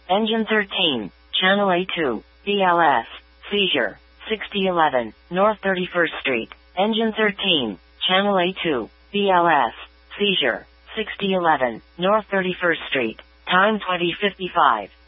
Engine 13, Channel A2, BLS, seizure, 6011, North 31st Street. Engine 13, Channel A2, BLS, seizure, 6011, North 31st Street. Time 20:55.